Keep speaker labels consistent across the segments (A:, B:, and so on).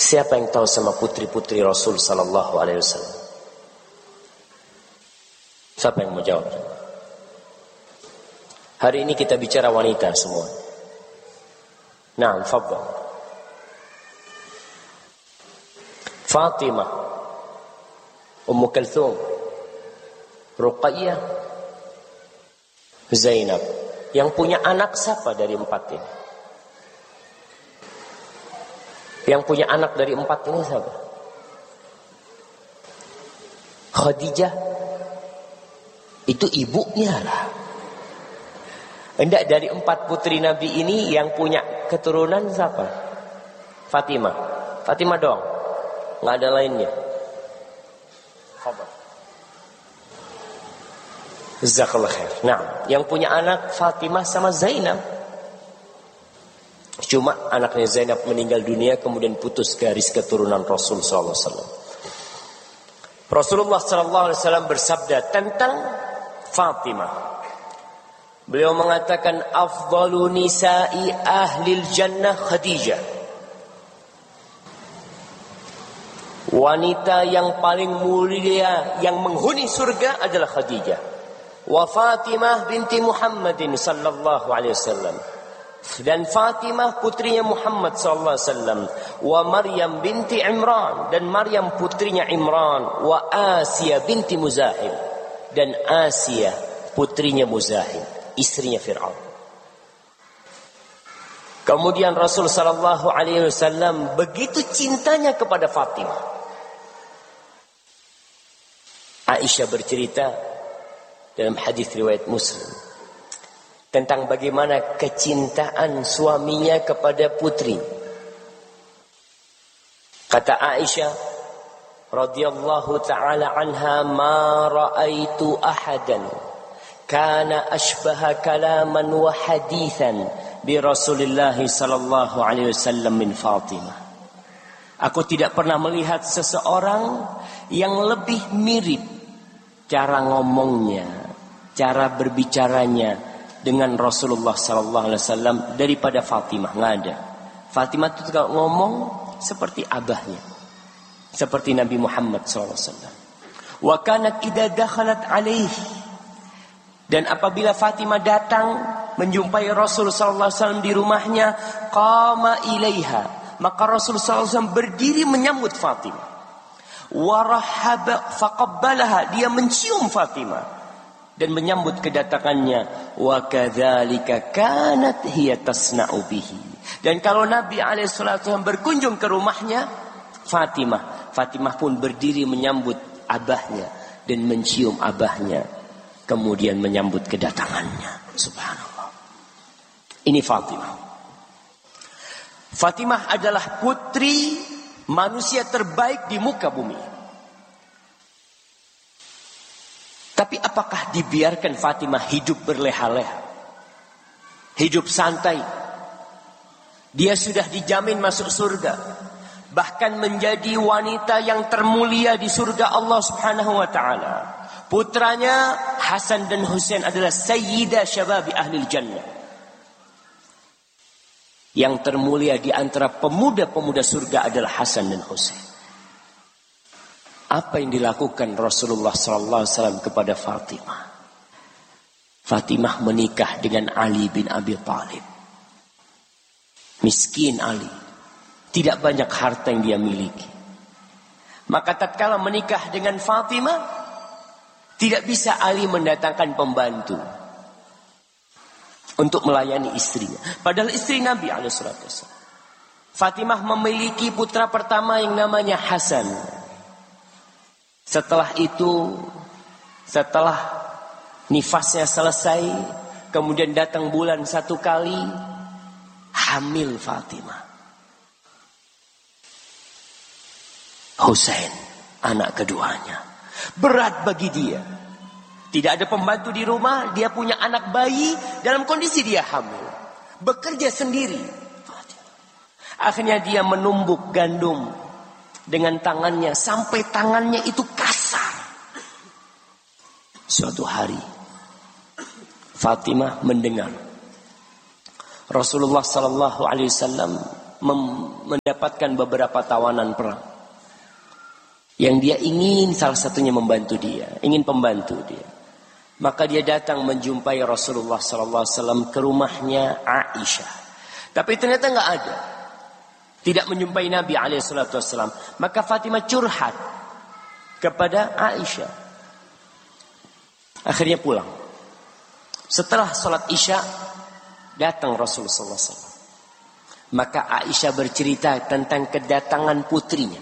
A: Siapa yang tahu sama putri-putri Rasul sallallahu alaihi wasallam? Siapa yang mau jawab? Hari ini kita bicara wanita semua. Naam, tafadhal. Fatimah, Ummu Kulthum, Ruqayyah, Zainab. Yang punya anak siapa dari empat ini? Yang punya anak dari empat ini siapa? Khadijah. Itu ibunya lah. Hendak dari empat putri Nabi ini yang punya keturunan siapa? Fatimah. Fatimah doang. Nggak ada lainnya. Jazakallah khair. Nah, yang punya anak Fatimah sama Zainab. Cuma anaknya Zainab meninggal dunia, kemudian putus garis keturunan Rasul sallallahu alaihi wasallam. Rasulullah sallallahu alaihi wasallam bersabda tentang Fatimah. Beliau mengatakan afdalu nisa'i ahlil jannah Khadijah. Wanita yang paling mulia yang menghuni surga adalah Khadijah. Wa Fatimah binti Muhammadin sallallahu alaihi wasallam. Dan Fatimah putrinya Muhammad sallallahu alaihi wasallam. Wa Maryam binti Imran, dan Maryam putrinya Imran. Wa Asiyah binti Muzahim, dan Asiyah putrinya Muzahim, istrinya Fir'aun. Kemudian Rasul sallallahu alaihi wasallam begitu cintanya kepada Fatimah. Aisyah bercerita dalam hadis riwayat Muslim tentang bagaimana kecintaan suaminya kepada putri. Kata Aisyah radhiyallahu taala anha, ma raaitu ahadan kana ashbaha kalaman wa hadithan bi Rasulillah sallallahu alaihi wasallam min Fatimah. Aku tidak pernah melihat seseorang yang lebih mirip cara ngomongnya, cara berbicaranya dengan Rasulullah sallallahu alaihi wasallam daripada Fatimah. Nggak ada. Fatimah itu kalau ngomong seperti abahnya, seperti Nabi Muhammad sallallahu alaihi wasallam. Wa kanat idza dakhalat alaihi, dan apabila Fatimah datang menjumpai Rasul sallallahu alaihi wasallam di rumahnya, qama ilaiha, maka Rasul sallallahu alaihi wasallam berdiri menyambut Fatimah. Warahaba faqabbalaha, dia mencium Fatimah dan menyambut kedatangannya. Wa kadzalika kanat hiya tasna'u bihi, dan kalau Nabi alaihi wasallam berkunjung ke rumahnya Fatimah pun berdiri menyambut abahnya dan mencium abahnya, kemudian menyambut kedatangannya. Subhanallah. Ini Fatimah. Fatimah adalah putri manusia terbaik di muka bumi. Tapi apakah dibiarkan Fatimah hidup berleha-leha, hidup santai? Dia sudah dijamin masuk surga, bahkan menjadi wanita yang termulia di surga Allah Subhanahu wa taala. Putranya Hasan dan Husain adalah sayyidah syababi ahlil jannah. Yang termulia di antara pemuda-pemuda surga adalah Hasan dan Husain. Apa yang dilakukan Rasulullah sallallahu alaihi wasallam kepada Fatimah? Fatimah menikah dengan Ali bin Abi Thalib. Miskin Ali, tidak banyak harta yang dia miliki. Maka tatkala menikah dengan Fatimah, tidak bisa Ali mendatangkan pembantu untuk melayani istrinya. Padahal istri Nabi alaihissalam. Fatimah memiliki putra pertama yang namanya Hasan. Setelah itu, setelah nifasnya selesai, kemudian datang bulan satu kali, hamil Fatimah. Husain, anak keduanya. Berat bagi dia. Tidak ada pembantu di rumah, dia punya anak bayi dalam kondisi dia hamil. Bekerja sendiri. Akhirnya dia menumbuk gandum dengan tangannya sampai tangannya itu kasar. Suatu hari Fatimah mendengar Rasulullah sallallahu alaihi wasallam mendapatkan beberapa tawanan perang. Yang dia ingin salah satunya membantu dia, ingin pembantu dia. Maka dia datang menjumpai Rasulullah SAW ke rumahnya Aisyah. Tapi ternyata nggak ada, tidak menjumpai Nabi SAW. Maka Fatimah curhat kepada Aisyah. Akhirnya pulang. Setelah sholat Isya datang Rasulullah SAW. Maka Aisyah bercerita tentang kedatangan putrinya.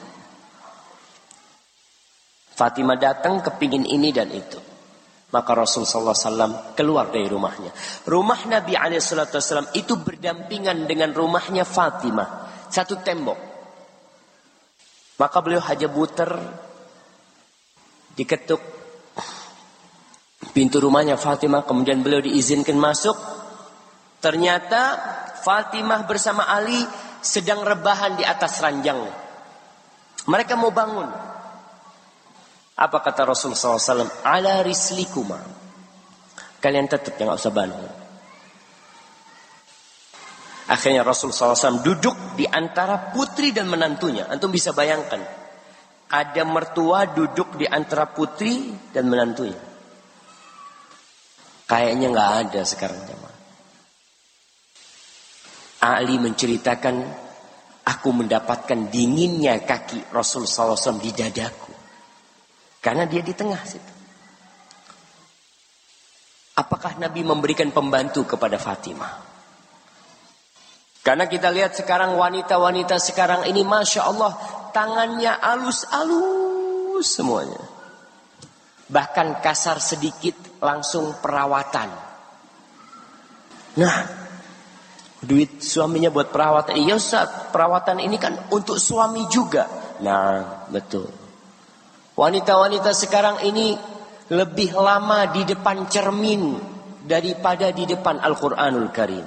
A: Fatimah datang kepingin ini dan itu. Maka Rasulullah SAW keluar dari rumahnya. Rumah Nabi SAW itu berdampingan dengan rumahnya Fatimah. Satu tembok. Maka beliau hanya buter, diketuk pintu rumahnya Fatimah. Kemudian beliau diizinkan masuk. Ternyata Fatimah bersama Ali sedang rebahan di atas ranjang. Mereka mau bangun. Apa kata Rasulullah SAW? Ala rislikuma. Kalian tetap jangan usah bangun. Akhirnya Rasulullah SAW duduk di antara putri dan menantunya. Antum bisa bayangkan. Ada mertua duduk di antara putri dan menantunya. Kayaknya nggak ada sekarang jemaah. Ali menceritakan, aku mendapatkan dinginnya kaki Rasulullah SAW di dadaku. Karena dia di tengah situ. Apakah Nabi memberikan pembantu kepada Fatimah? Karena kita lihat sekarang wanita-wanita sekarang ini Masya Allah tangannya alus-alus semuanya. Bahkan kasar sedikit langsung perawatan. Nah, duit suaminya buat perawatan. Iya Ustaz, perawatan ini kan untuk suami juga. Nah, betul. Wanita-wanita sekarang ini lebih lama di depan cermin daripada di depan Al-Quranul Karim.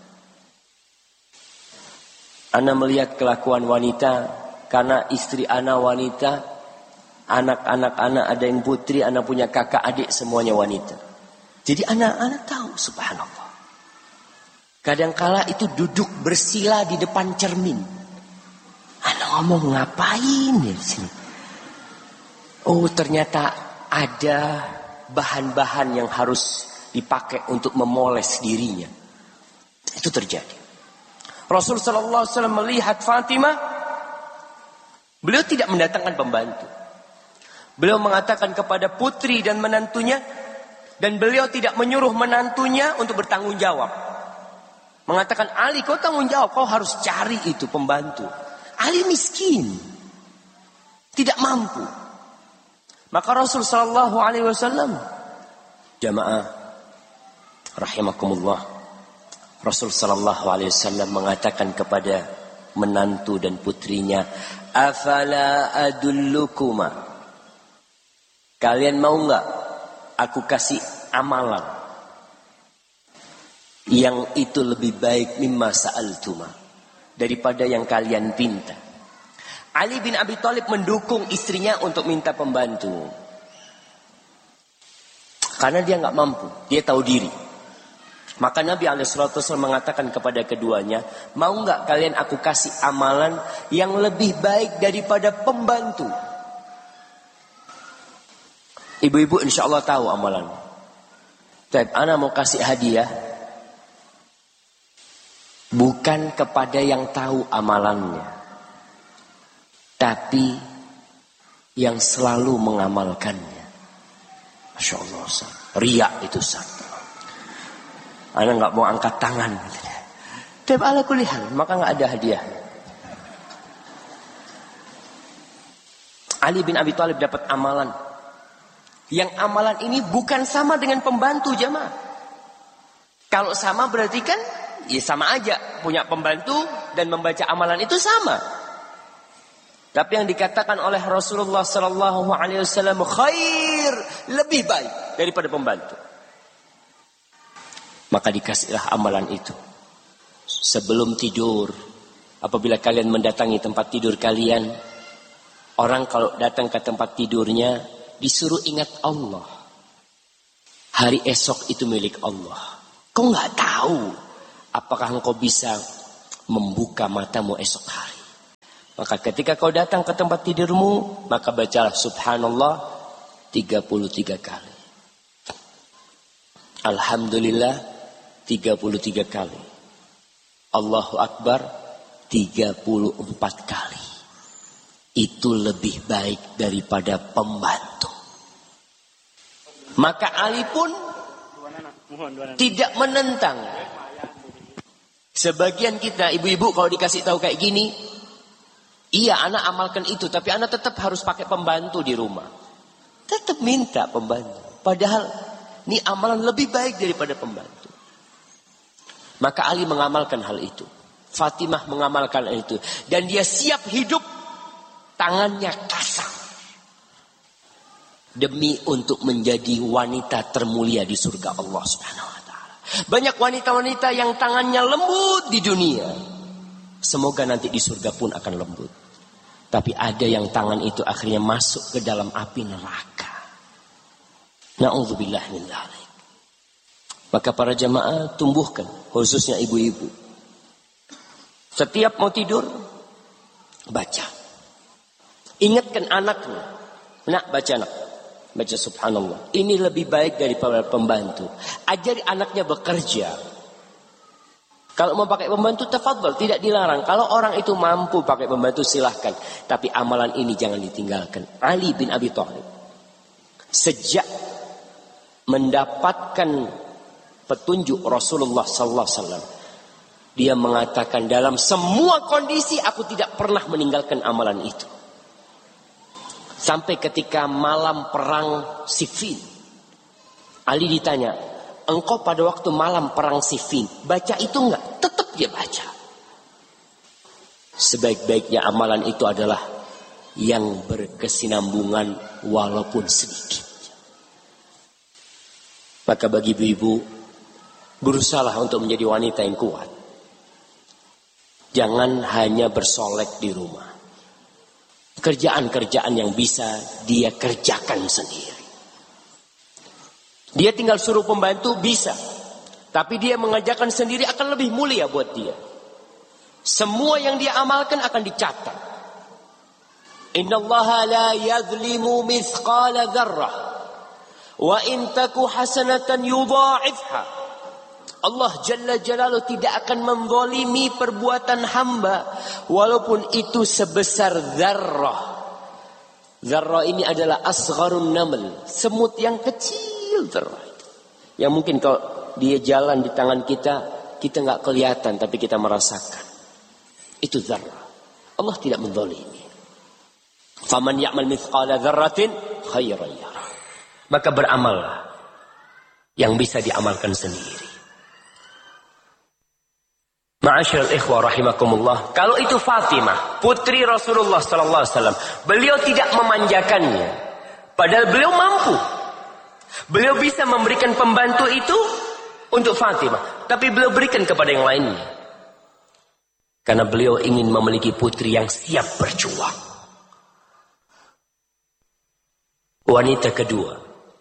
A: Ana melihat kelakuan wanita karena istri ana wanita, anak-anak ana ada yang putri, ana punya kakak adik semuanya wanita. Jadi ana tahu subhanallah. Kadangkala itu duduk bersila di depan cermin. Ana ngomong ngapain ya di sini? Oh ternyata ada bahan-bahan yang harus dipakai untuk memoles dirinya. Itu terjadi. Rasulullah SAW melihat Fatimah, beliau tidak mendatangkan pembantu. Beliau mengatakan kepada putri dan menantunya, dan beliau tidak menyuruh menantunya untuk bertanggung jawab. Mengatakan, Ali kau tanggung jawab, kau harus cari itu pembantu. Ali miskin, tidak mampu. Maka Rasul sallallahu alaihi wasallam, jamaah rahimakumullah, Rasul sallallahu alaihi wasallam mengatakan kepada menantu dan putrinya, afala adullukuma, kalian mau enggak aku kasih amalan yang itu lebih baik mimma sa'altuma, daripada yang kalian pinta. Ali bin Abi Thalib mendukung istrinya untuk minta pembantu. Karena dia nggak mampu, dia tahu diri. Maka Nabi SAW mengatakan kepada keduanya, mau nggak kalian aku kasih amalan yang lebih baik daripada pembantu? Ibu-ibu insya Allah tahu amalan. Tapi ana mau kasih hadiah, bukan kepada yang tahu amalannya, tapi yang selalu mengamalkannya. Masya Allah, riak itu satu. Ana nggak mau angkat tangan. Tapi ala kulli hal, maka nggak ada hadiah. Ali bin Abi Thalib dapat amalan. Yang amalan ini bukan sama dengan pembantu jamaah. Kalau sama berarti kan, ya sama aja. Punya pembantu dan membaca amalan itu sama. Tapi yang dikatakan oleh Rasulullah sallallahu alaihi wasallam khair, lebih baik daripada pembantu. Maka dikasihlah amalan itu. Sebelum tidur, apabila kalian mendatangi tempat tidur kalian, orang kalau datang ke tempat tidurnya disuruh ingat Allah. Hari esok itu milik Allah. Kau nggak tahu apakah engkau bisa membuka matamu esok hari. Maka ketika kau datang ke tempat tidurmu, maka bacalah subhanallah 33 kali. Alhamdulillah 33 kali. Allahu Akbar 34 kali. Itu lebih baik daripada pembantu. Maka Ali pun tidak menentang. Sebagian kita ibu-ibu kalau dikasih tahu kayak gini, iya anak amalkan itu, tapi anak tetap harus pakai pembantu di rumah. Tetap minta pembantu. Padahal ini amalan lebih baik daripada pembantu. Maka Ali mengamalkan hal itu. Fatimah mengamalkan hal itu. Dan dia siap hidup tangannya kasar. Demi untuk menjadi wanita termulia di surga Allah Subhanahu wa taala. Banyak wanita-wanita yang tangannya lembut di dunia. Semoga nanti di surga pun akan lembut. Tapi ada yang tangan itu akhirnya masuk ke dalam api neraka. Na'udzubillah min dzalik. Maka para jamaah tumbuhkan, khususnya ibu-ibu. Setiap mau tidur, baca. Ingatkan anaknya. Nak, baca nak. Baca subhanallah. Ini lebih baik daripada pembantu. Ajari anaknya bekerja. Kalau mau pakai pembantu, tafadhol, tidak dilarang. Kalau orang itu mampu pakai pembantu, silahkan. Tapi amalan ini jangan ditinggalkan. Ali bin Abi Thalib sejak mendapatkan petunjuk Rasulullah sallallahu alaihi wasallam, dia mengatakan dalam semua kondisi aku tidak pernah meninggalkan amalan itu. Sampai ketika malam perang Siffin, Ali ditanya, engkau pada waktu malam perang Siffin baca itu enggak? Tetap dia baca. Sebaik-baiknya amalan itu adalah yang berkesinambungan walaupun sedikit. Maka bagi ibu-ibu, berusahalah untuk menjadi wanita yang kuat. Jangan hanya bersolek di rumah. Kerjaan-kerjaan yang bisa dia kerjakan sendiri. Dia tinggal suruh pembantu bisa. Tapi dia mengerjakan sendiri akan lebih mulia buat dia. Semua yang dia amalkan akan dicatat. Innallaha la yadhlimu mithqala dzarrah. Wa in taku hasanatan yudha'ifha. Allah Jalla Jalaluhu tidak akan menzalimi perbuatan hamba walaupun itu sebesar dzarrah. Dzarrah ini adalah asgharun naml, semut yang kecil dzarrah. Yang mungkin kalau dia jalan di tangan kita enggak kelihatan tapi kita merasakan. Itu dzarrah. Allah tidak menzalimi. Faman ya'mal mithqala dzarratin khairan yarah. Maka beramallah yang bisa diamalkan sendiri. Ma'asyiral ikhwah rahimakumullah, kalau itu Fatimah, putri Rasulullah sallallahu alaihi wasallam, beliau tidak memanjakannya. Padahal beliau mampu. Beliau bisa memberikan pembantu itu untuk Fatimah, tapi beliau berikan kepada yang lainnya. Karena beliau ingin memiliki putri yang siap berjuang. Wanita kedua,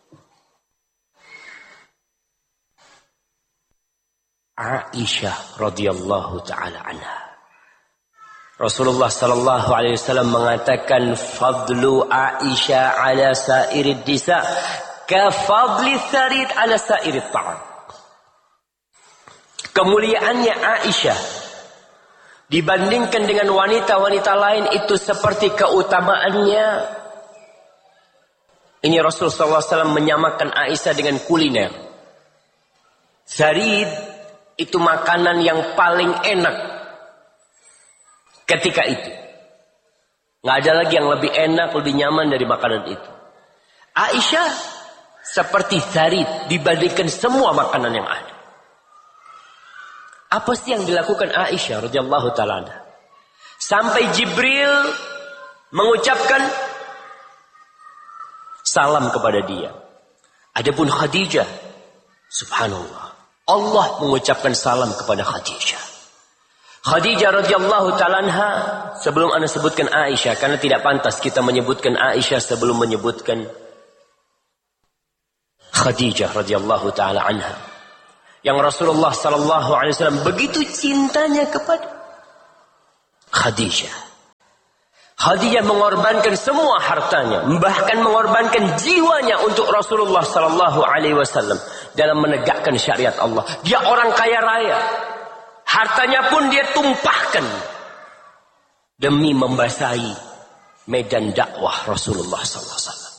A: Aisyah radhiyallahu taala anha. Rasulullah sallallahu alaihi wasallam mengatakan fadlu Aisyah ala sairid nisa ka fadli tsarid ala sairit ta'am. Kemuliaannya Aisyah dibandingkan dengan wanita-wanita lain itu seperti keutamaannya. Ini Rasul sallallahu alaihi wasallam menyamakan Aisyah dengan kuliner. Tsarid itu makanan yang paling enak ketika itu. Nggak ada lagi yang lebih enak, lebih nyaman dari makanan itu. Aisyah seperti tsarid dibandingkan semua makanan yang ada. Apa sih yang dilakukan Aisyah radhiyallahu taala anha? Sampai Jibril mengucapkan salam kepada dia. Adapun Khadijah, subhanallah, Allah mengucapkan salam kepada Khadijah. Khadijah radhiyallahu ta'ala anha, sebelum Anda sebutkan Aisyah, karena tidak pantas kita menyebutkan Aisyah sebelum menyebutkan Khadijah radhiyallahu ta'ala anha. Yang Rasulullah sallallahu alaihi wasallam begitu cintanya kepada. Khadijah. Khadijah mengorbankan semua hartanya, bahkan mengorbankan jiwanya untuk Rasulullah sallallahu alaihi wasallam dalam menegakkan syariat Allah. Dia orang kaya raya. Hartanya pun dia tumpahkan demi membasahi medan dakwah Rasulullah sallallahu alaihi wasallam.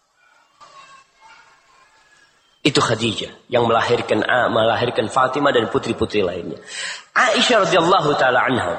A: Itu Khadijah yang melahirkan Fatimah dan putri-putri lainnya. Aisyah radhiyallahu taala anha,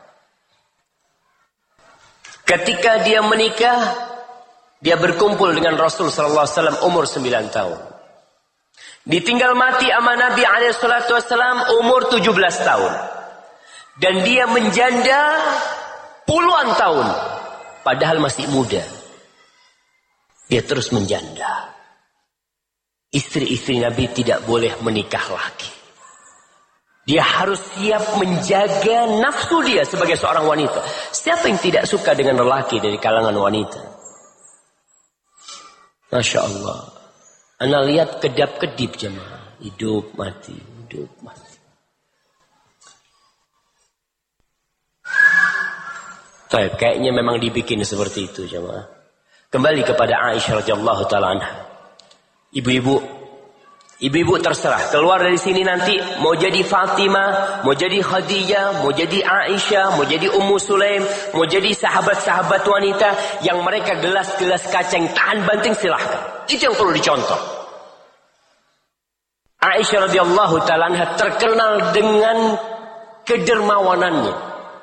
A: ketika dia menikah, dia berkumpul dengan Rasul sallallahu alaihi wasallam umur 9 tahun. Ditinggal mati sama Nabi alaihi salatu wasallam umur 17 tahun. Dan dia menjanda puluhan tahun padahal masih muda. Dia terus menjanda. Istri-istri Nabi tidak boleh menikah lagi. Dia harus siap menjaga nafsu dia sebagai seorang wanita. Siapa yang tidak suka dengan lelaki dari kalangan wanita? Masya Allah. Anda lihat kedap-kedip jemaah. Hidup mati, hidup mati. Kayaknya memang dibikin seperti itu jemaah. Kembali kepada Aisyah radhiyallahu taala anha. Ibu-ibu terserah. Keluar dari sini nanti mau jadi Fatimah, mau jadi Khadijah, mau jadi Aisyah, mau jadi Ummu Sulaim, mau jadi sahabat-sahabat wanita yang mereka gelas-gelas kacang tahan banting, silahkan. Itu yang perlu dicontoh. Aisyah radhiyallahu taala anha terkenal dengan kedermawanannya.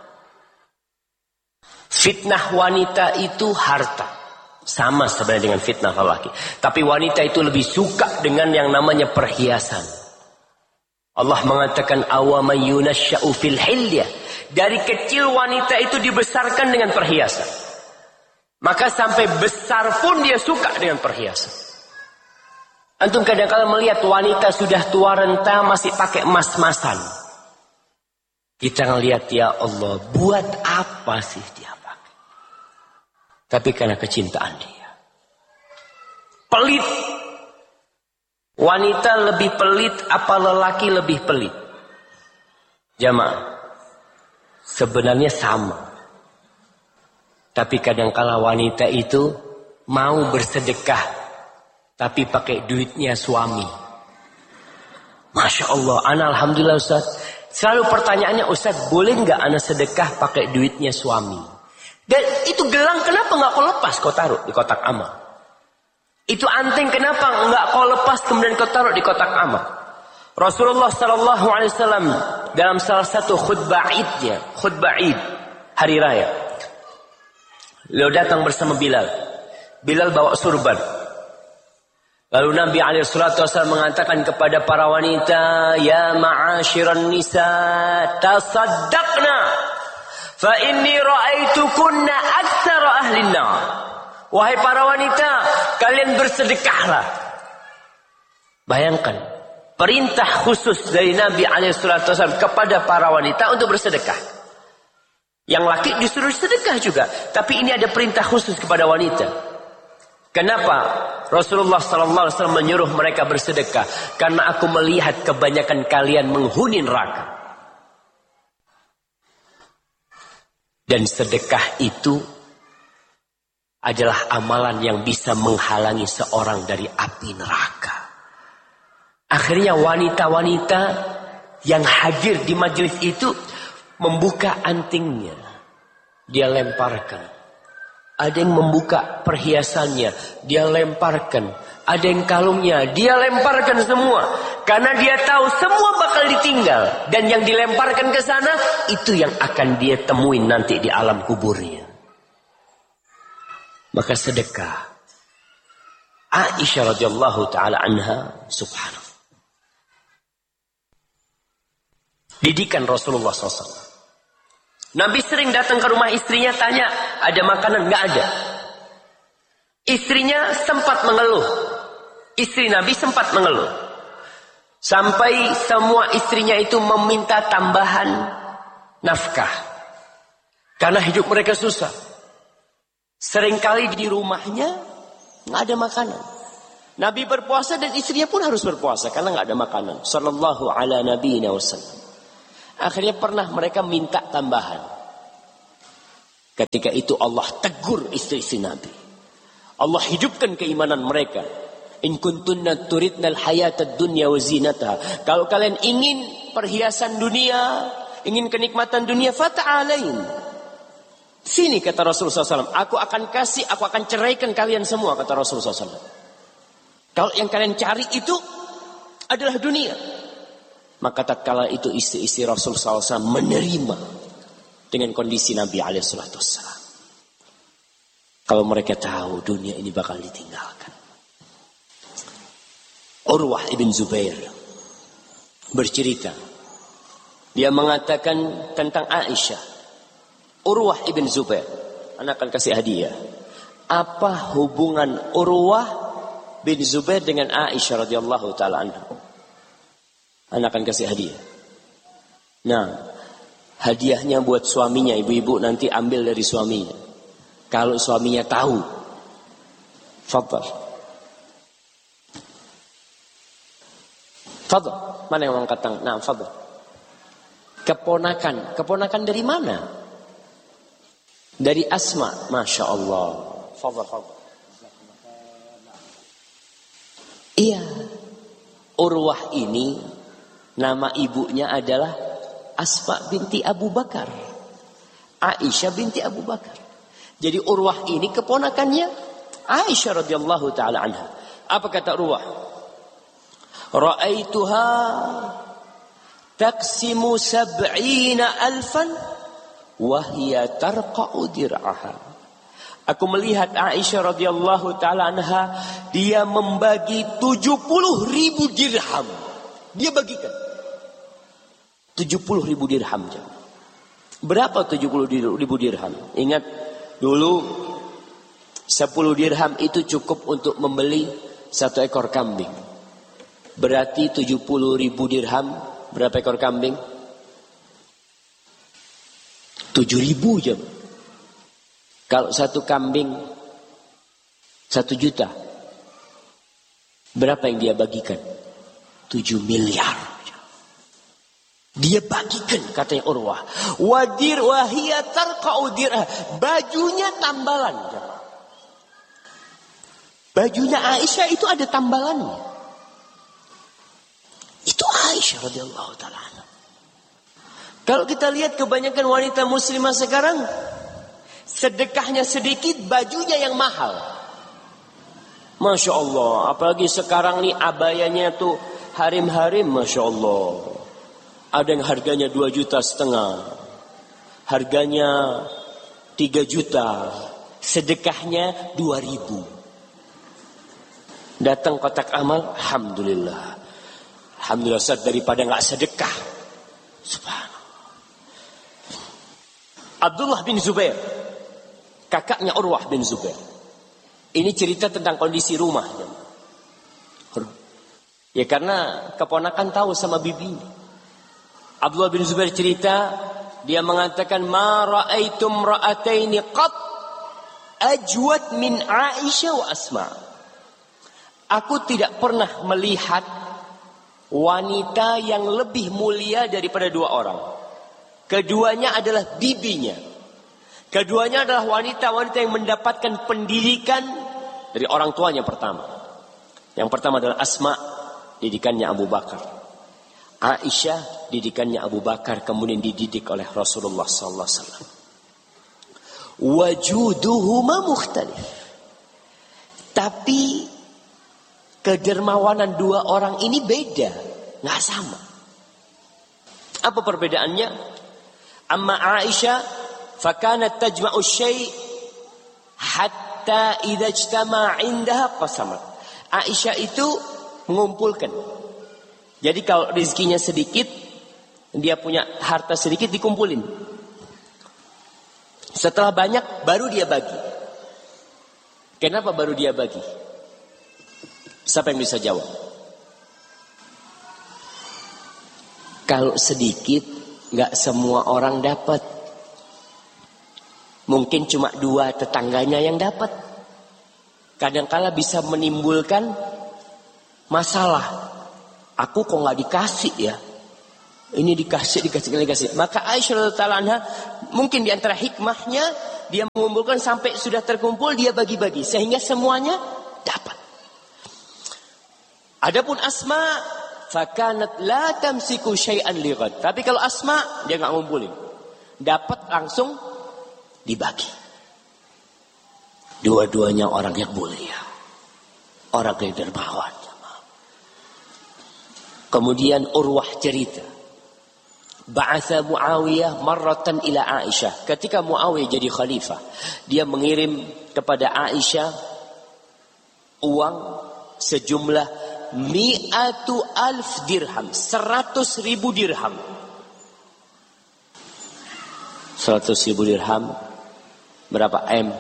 A: Fitnah wanita itu harta. Sama sebenarnya dengan fitnah lelaki. Tapi wanita itu lebih suka dengan yang namanya perhiasan. Allah mengatakan awaman yunasya'u fil hilyah. Dari kecil wanita itu dibesarkan dengan perhiasan. Maka sampai besar pun dia suka dengan perhiasan. Antum kadang-kadang melihat wanita sudah tua renta masih pakai emas-emasan. Kita ngelihat, ya Allah, buat apa sih dia? Tapi karena kecintaan dia. Pelit. Wanita lebih pelit apa lelaki lebih pelit? Jamaah. Sebenarnya sama. Tapi kadangkala wanita itu mau bersedekah. Tapi pakai duitnya suami. Masya Allah. Ana alhamdulillah Ustaz. Selalu pertanyaannya, Ustaz boleh nggak ana sedekah pakai duitnya suami? Dan itu gelang kenapa nggak kau lepas kau taruh di kotak amal? Itu anting kenapa nggak kau lepas kemudian kau taruh di kotak amal? Rasulullah sallallahu alaihi wasallam dalam salah satu khutbah Id hari raya, beliau datang bersama Bilal. Bilal bawa surban. Lalu Nabi alaihi salatu wasallam mengatakan kepada para wanita, ya ma'asyiran nisa, tasaddaqna. Fa inni ra'aitukunna aktsara ahli an-nar. Wahai para wanita, kalian bersedekahlah. Bayangkan, perintah khusus dari Nabi SAW kepada para wanita untuk bersedekah. Yang laki disuruh sedekah juga, tapi ini ada perintah khusus kepada wanita. Kenapa Rasulullah SAW menyuruh mereka bersedekah? Karena aku melihat kebanyakan kalian menghuni neraka. Dan sedekah itu adalah amalan yang bisa menghalangi seorang dari api neraka. Akhirnya wanita-wanita yang hadir di majelis itu membuka antingnya. Dia lemparkan. Ada yang membuka perhiasannya. Dia lemparkan. Ada yang kalungnya. Dia lemparkan semua. Karena dia tahu semua bakal ditinggal. Dan yang dilemparkan ke sana, itu yang akan dia temuin nanti di alam kuburnya. Maka sedekah. Aisyah radhiyallahu taala anha, subhanallah. Didikan Rasulullah SAW. Nabi sering datang ke rumah istrinya, tanya, ada makanan? Nggak ada. Istrinya sempat mengeluh. Istri Nabi sempat mengeluh. Sampai semua istrinya itu meminta tambahan nafkah. Karena hidup mereka susah. Seringkali di rumahnya nggak ada makanan. Nabi berpuasa dan istrinya pun harus berpuasa karena nggak ada makanan. Sallallahu ala nabiyina wasallam. Akhirnya pernah mereka minta tambahan. Ketika itu Allah tegur istri-istri Nabi. Allah hidupkan keimanan mereka. In kuntunna turidnal hayatad dunya wa zinataha. Kalau kalian ingin perhiasan dunia, ingin kenikmatan dunia, fata'alain. Sini kata Rasulullah SAW. Aku akan ceraikan kalian semua, kata Rasulullah SAW. Kalau yang kalian cari itu adalah dunia. Maka tatkala itu istri-istri Rasulullah SAW menerima dengan kondisi Nabi SAW. Kalau mereka tahu dunia ini bakal ditinggalkan. Urwah ibn Zubair bercerita. Dia mengatakan tentang Aisyah. Urwah ibn Zubair. Anak akan kasih hadiah. Apa hubungan Urwah bin Zubair dengan Aisyah radhiyallahu taala anha? Anak akan kasih hadiah. Nah, hadiahnya buat suaminya. Ibu-ibu nanti ambil dari suaminya. Kalau suaminya tahu. Fadhal. Fadhal. Mana yang angkat tangan? Nah, fadhal. Keponakan. Keponakan dari mana? Dari Asma. Masya Allah. Fadhal, fadhal. Iya. Urwah ini, nama ibunya adalah Asma binti Abu Bakar. Aisyah binti Abu Bakar. Jadi Urwah ini keponakannya Aisyah radhiyallahu taala anha. Apa kata Urwah? Ra'aituha taqsimu 70,000 wa hiya tarqa'u dir'aha. Aku melihat Aisyah radhiyallahu taala anha, dia membagi 70.000 dirham. Dia bagikan 70.000 dirham. Berapa 70.000 dirham? Ingat, dulu 10 dirham itu cukup untuk membeli 1 ekor kambing. Berarti 70.000 dirham, berapa ekor kambing? 7.000 jam. Kalau 1 kambing 1 juta, berapa yang dia bagikan? 7 miliar. Dia bagikan, katanya Urwah. Wadir wahia tarqa'u dir'ah. Bajunya tambalan. Bajunya Aisyah itu ada tambalannya. Itu Aisyah radhiyallahu ta'ala. Kalau kita lihat kebanyakan wanita muslimah sekarang, sedekahnya sedikit, bajunya yang mahal. Masya Allah. Apalagi sekarang nih abayanya tuh harim-harim, Masya Allah. Ada yang harganya 2,5 juta, harganya 3 juta, sedekahnya 2.000. Datang kotak amal, alhamdulillah. Alhamdulillah Ustaz, daripada nggak sedekah. Subhanallah. Abdullah bin Zubair, kakaknya Urwah bin Zubair. Ini cerita tentang kondisi rumah. Ya karena keponakan tahu sama bibinya. Abdullah bin Zubair cerita, dia mengatakan, ma ra'aitum ra'ataini qat ajwad min Aisyah wa Asma. Aku tidak pernah melihat wanita yang lebih mulia daripada 2 orang. Keduanya adalah bibinya. Keduanya adalah wanita-wanita yang mendapatkan pendidikan dari orang tuanya pertama. Yang pertama adalah Asma, didikannya Abu Bakar. Aisyah, didikannya Abu Bakar, kemudian dididik oleh Rasulullah sallallahu alaihi wasallam. Wajuduhuma mukhtalif. Tapi kedermawanan 2 orang ini beda, nggak sama. Apa perbedaannya? Amma Aisyah, fakanat tajma'u syai' hatta idza ijtama'a 'indaha qasamat. Aisyah itu mengumpulkan. Jadi kalau rezekinya sedikit, dia punya harta sedikit, dikumpulin. Setelah banyak, baru dia bagi. Kenapa baru dia bagi? Siapa yang bisa jawab? Kalau sedikit, gak semua orang dapat. Mungkin cuma 2 tetangganya yang dapat. Kadang-kala bisa menimbulkan masalah. Aku kok gak dikasih ya? Ini dikasih. Maka Aisyah radhiyallahu anha mungkin di antara hikmahnya dia mengumpulkan sampai sudah terkumpul dia bagi-bagi sehingga semuanya dapat. Adapun Asma fakanat la tamsiku syai'an li ghad. Tapi kalau Asma dia enggak ngumpulin. Dapat langsung dibagi. Dua-duanya orang yang mulia. Orang yang dermawan. Kemudian Urwah cerita. Ba'atha Muawiyah marratan ila Aisyah. Ketika Muawiyah jadi khalifah, dia mengirim kepada Aisyah uang sejumlah 100,000 dirham, 100,000 dirham. 100,000 dirham berapa M?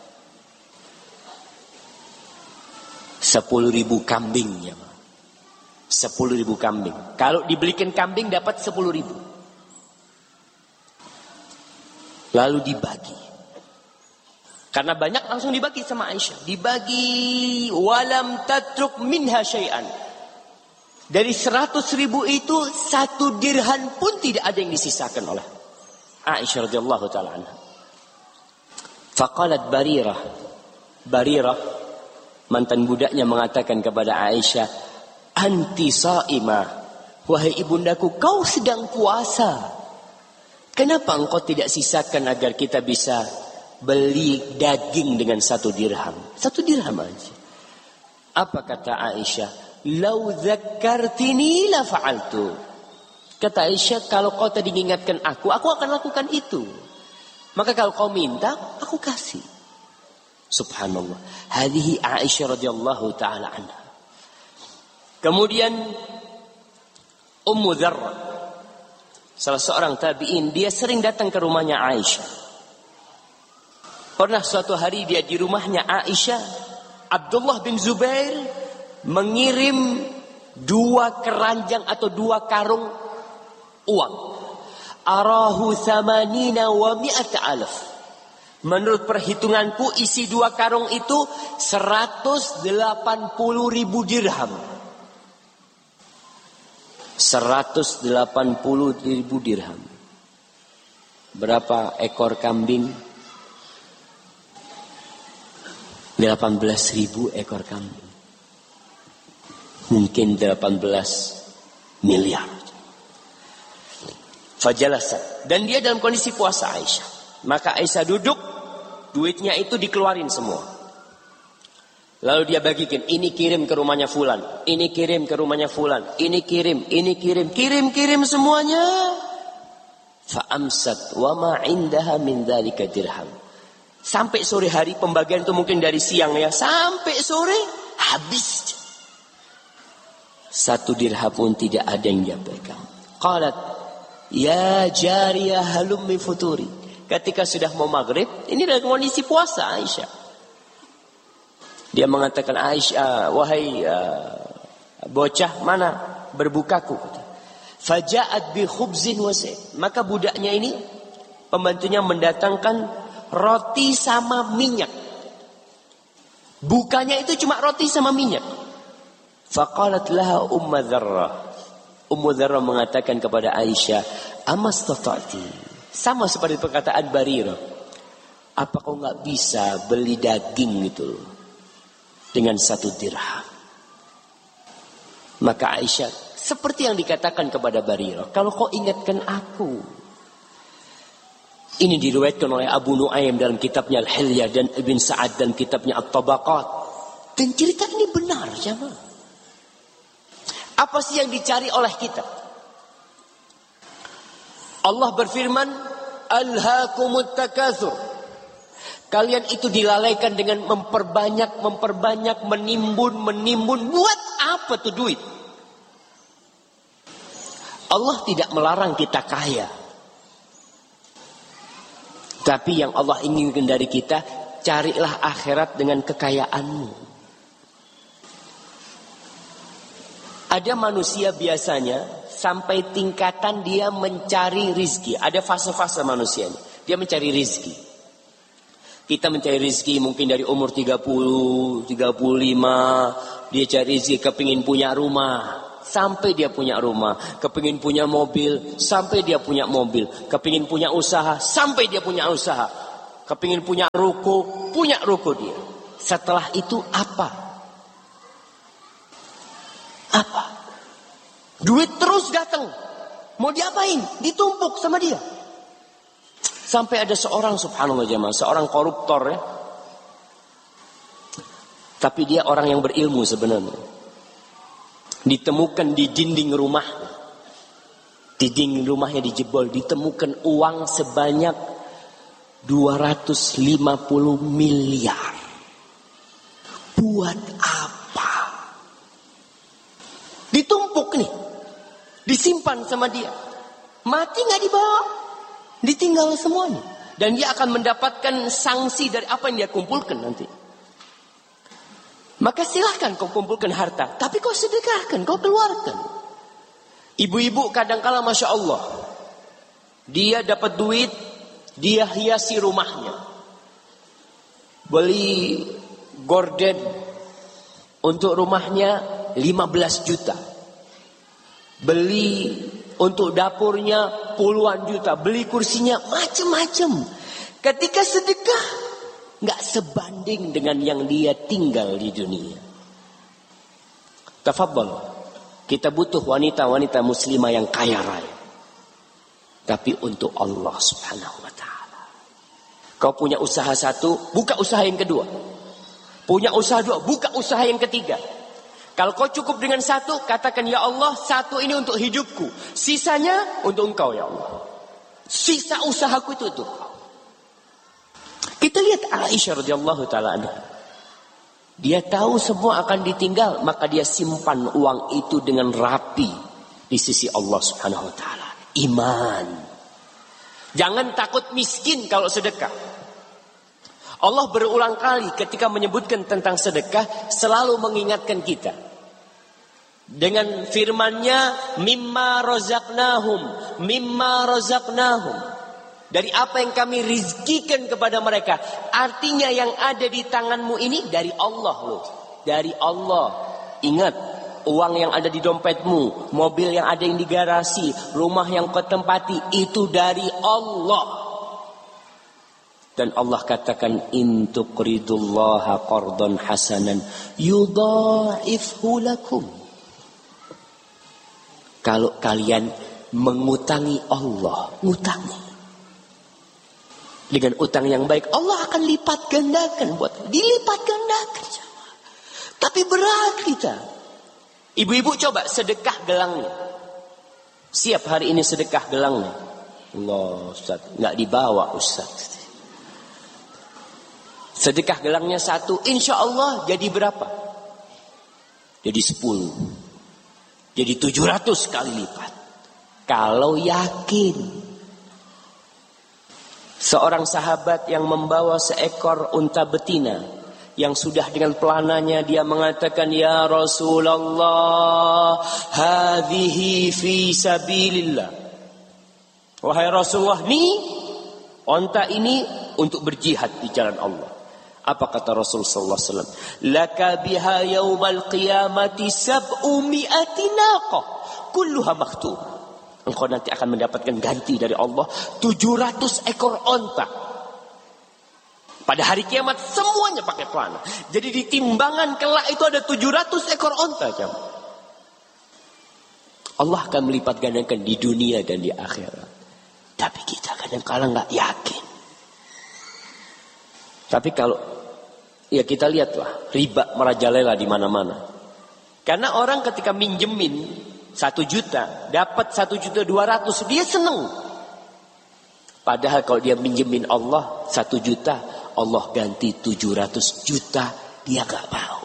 A: 10.000 kambing ya. 10.000 kambing. Kalau dibelikan kambing dapat 10.000. Lalu dibagi. Karena banyak langsung dibagi sama Aisyah. Dibagi walam tatruk minha syai'an. Dari 100.000 itu 1 dirham pun tidak ada yang disisakan oleh Aisyah radhiyallahu taala anha. Faqalat Barirah mantan budaknya mengatakan kepada Aisyah, "Anti sha'imah, wahai ibundaku, kau sedang puasa. Kenapa engkau tidak sisakan agar kita bisa beli daging dengan 1 dirham? 1 dirham aja." Apa kata Aisyah? "Lau dzakkartini la fa'altu." Kata Aisyah, kalau kau tadi mengingatkan aku akan lakukan itu. Maka kalau kau minta, aku kasih. Subhanallah. Hadhihi Aisyah radhiyallahu taala anha. Kemudian Ummu Dzarrah, salah seorang tabi'in, dia sering datang ke rumahnya Aisyah. Pernah suatu hari dia di rumahnya Aisyah, Abdullah bin Zubair mengirim 2 keranjang atau 2 karung uang. Arahu thamanina wa mi'ata alaf. Menurut perhitunganku isi 2 karung itu 180.000 dirham. 180.000 dirham. Berapa ekor kambing? 18.000 ekor kambing. Mungkin 18 miliar. Fajalasa. Dan dia dalam kondisi puasa Aisyah. Maka Aisyah duduk, duitnya itu dikeluarin semua. Lalu dia bagikan, ini kirim ke rumahnya fulan, ini kirim ke rumahnya fulan, ini kirim, kirim semuanya. Fa'amsat wa ma indaha min dzalika dirham. Sampai sore hari, pembagian itu mungkin dari siang ya, sampai sore habis. 1 dirham pun tidak ada yang dia pegang. Qalat, ya jariyah halummi futuri. Ketika sudah mau maghrib, ini dalam kondisi puasa Aisyah. Dia mengatakan, Aisyah, wahai bocah, mana berbukaku? Faja'at bi khubzin wa sa'id. Maka budaknya ini, pembantunya mendatangkan roti sama minyak. Bukanya itu cuma roti sama minyak. Faqalat laha Ummu Dzarrah. Ummu Dzarrah mengatakan kepada Aisyah, amastata'ti. Sama seperti perkataan Barirah. Apa kau enggak bisa beli daging itu dengan 1 dirham? Maka Aisyah seperti yang dikatakan kepada Barirah, kalau kau ingatkan aku. Ini diriwayatkan oleh Abu Nuaim dalam kitabnya Al-Hilyah dan Ibn Sa'ad dalam kitabnya At-Tabaqat. Dan cerita ini benar, jemaah. Apa sih yang dicari oleh kita? Allah berfirman, Alhaakumut takatsur. Kalian itu dilalaikan dengan memperbanyak, menimbun. Buat apa tuh duit? Allah tidak melarang kita kaya. Tapi yang Allah inginkan dari kita, carilah akhirat dengan kekayaanmu. Ada manusia biasanya sampai tingkatan dia mencari rizki. Ada fase-fase manusia ini. Dia mencari rizki. Kita mencari rizki mungkin dari umur 30, 35. Dia cari rizki kepingin punya rumah. sampai dia punya rumah. Kepingin punya mobil, sampai dia punya mobil. Kepingin punya usaha, sampai dia punya usaha. Kepingin punya ruko dia. Setelah itu apa? Apa? Duit terus datang. Mau diapain? Ditumpuk sama dia. Sampai ada seorang, subhanallah jemaah, seorang koruptor ya. Tapi dia orang yang berilmu sebenarnya. Ditemukan di dinding rumah. Di dinding rumahnya dijebol. Ditemukan uang sebanyak 250 miliar. Buat apa? Ditumpuk nih. Disimpan sama dia. Mati gak dibawa. Ditinggal semuanya. Dan dia akan mendapatkan sanksi dari apa yang dia kumpulkan nanti. Maka silahkan kau kumpulkan harta. Tapi kau sedekahkan, kau keluarkan. Ibu-ibu kadangkala Masya Allah. Dia dapat duit, dia hiasi rumahnya. Beli gorden untuk rumahnya 15 juta. Beli untuk dapurnya puluhan juta. Beli kursinya macam-macam. Ketika sedekah, nggak sebanding dengan yang dia tinggal di dunia. Tafadhal. Kita butuh wanita-wanita muslimah yang kaya raya. Tapi untuk Allah subhanahu wa ta'ala. Kau punya usaha satu, buka usaha yang kedua. Punya usaha dua, buka usaha yang ketiga. Kalau kau cukup dengan satu, katakan ya Allah, satu ini untuk hidupku. Sisanya untuk engkau ya Allah. Sisa usahaku itu untuk kau. Kita lihat Aisyah radhiyallahu taala anha. Dia tahu semua akan ditinggal, maka dia simpan uang itu dengan rapi di sisi Allah Subhanahu wa taala. Iman. Jangan takut miskin kalau sedekah. Allah berulang kali ketika menyebutkan tentang sedekah selalu mengingatkan kita. Dengan firman-Nya, mimma razaqnahum. Dari apa yang kami rizkikan kepada mereka. Artinya yang ada di tanganmu ini dari Allah loh. Dari Allah. Ingat, uang yang ada di dompetmu, mobil yang ada yang di garasi, rumah yang kau tempati, itu dari Allah. Dan Allah katakan, in tuqridullaha qardan hasanan yudha'ifhu lakum. Kalau kalian mengutangi Allah, ngutangi dengan utang yang baik, Allah akan lipat gandakan buat dilipat gandakan. Tapi berat kita. Ibu-ibu coba sedekah gelangnya. Siap hari ini sedekah gelangnya. Allah Ustaz, nggak dibawa Ustaz. Sedekah gelangnya 1, insya Allah jadi berapa? Jadi 10. Jadi 700 kali lipat. Kalau yakin. Seorang sahabat yang membawa seekor unta betina yang sudah dengan pelananya, dia mengatakan, ya Rasulullah, hadhihi fi sabilillah. Wahai Rasulullah, nih unta ini untuk berjihad di jalan Allah. Apa kata Rasul sallallahu alaihi wasallam? Laka biha yaumal qiyamati 700 naqah kulluha maktum. Engkau nanti akan mendapatkan ganti dari Allah 700 ekor onta. Pada hari kiamat semuanya pakai pelana. Jadi di timbangan kelak itu ada 700 ekor onta. Allah akan melipat gandakan di dunia dan di akhirat. Tapi kita kadang-kadang nggak yakin. Tapi kalau ya kita lihatlah riba merajalela di mana-mana. Karena orang ketika minjemin 1 juta, dapat 1.200.000, dia senang. Padahal kalau dia minjemin Allah 1 juta, Allah ganti 700 juta, dia gak mau.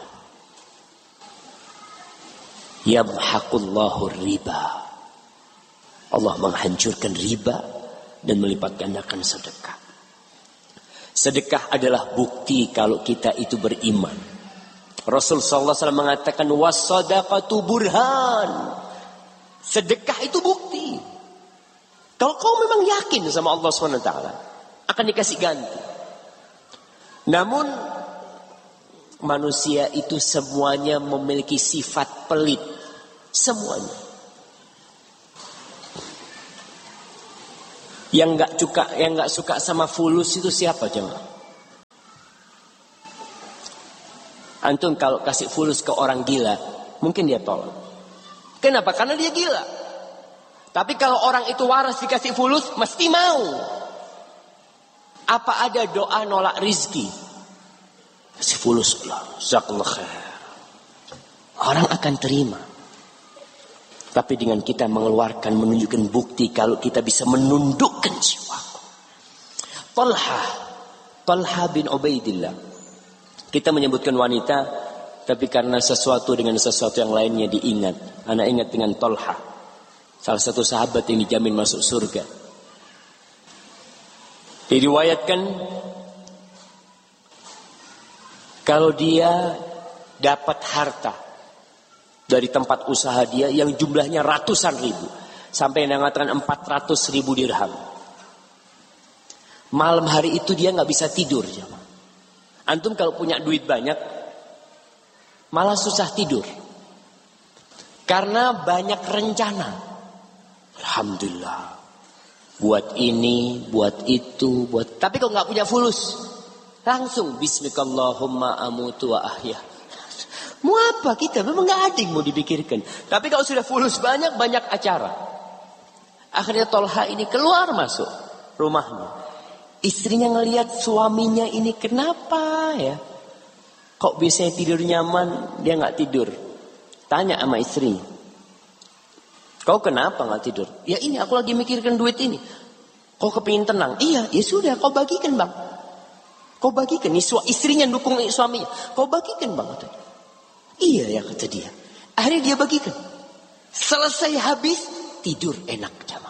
A: Yamhaqullahu riba. Allah menghancurkan riba dan melipat gandakan sedekah. Sedekah adalah bukti kalau kita itu beriman. Rasul sallallahu alaihi wasallam mengatakan was-shadaqatu burhan. Sedekah itu bukti. Kalau kau memang yakin sama Allah SWT, akan dikasih ganti. Namun manusia itu semuanya memiliki sifat pelit. Semuanya. Yang nggak suka sama fulus itu siapa jemaah? Antum kalau kasih fulus ke orang gila, mungkin dia tolak. Kenapa? Karena dia gila. Tapi kalau orang itu waras dikasih fulus, mesti mau. Apa ada doa nolak rizki? Kasih fulus Allah, jazakallah khair. Orang akan terima. Tapi dengan kita mengeluarkan, menunjukkan bukti kalau kita bisa menundukkan jiwa. Talha bin Ubaidillah. Kita menyebutkan wanita, tapi karena sesuatu dengan sesuatu yang lainnya diingat. Anak ingat dengan Talha, salah satu sahabat yang dijamin masuk surga. Diriwayatkan kalau dia dapat harta dari tempat usaha dia yang jumlahnya ratusan ribu, sampai yang mengatakan 400.000 dirham. Malam hari itu dia nggak bisa tidur. Antum kalau punya duit banyak, malah susah tidur, karena banyak rencana. Alhamdulillah, buat ini, buat itu, buat. Tapi kalau nggak punya fulus, langsung Bismillahirrahmanirrahim amutu wa ahya. Mau apa kita? Memang nggak ada yang mau dipikirkan. Tapi kalau sudah fulus banyak acara. Akhirnya Talha ini keluar masuk rumahnya. Istrinya ngelihat suaminya ini kenapa ya? Kok bisa tidur nyaman, dia nggak tidur. Tanya sama istrinya, kau kenapa nggak tidur? Ya ini aku lagi mikirkan duit ini. Kau kepingin tenang? Iya, ya sudah, kau bagikan bang. Kau bagikan. Istrinya dukung suaminya. Kau bagikan bang. Iya ya kata dia. Akhirnya dia bagikan. Selesai habis tidur enak jamaah.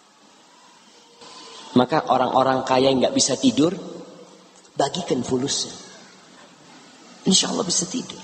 A: Maka orang-orang kaya yang nggak bisa tidur, bagikan fulusnya. Insya Allah bisa tidur.